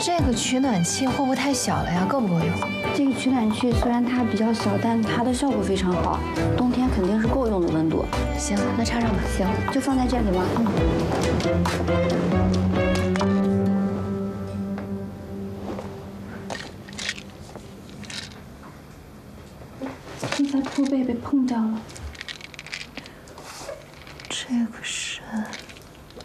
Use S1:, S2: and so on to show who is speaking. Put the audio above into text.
S1: 这个取暖器会不会太小了呀？够不够用？
S2: 这个取暖器虽然它比较小，但它的效果非常好，冬天肯定是够用的温度。
S1: 行，那插上吧。
S2: 行，就放在这里吗？刚才铺被碰掉了。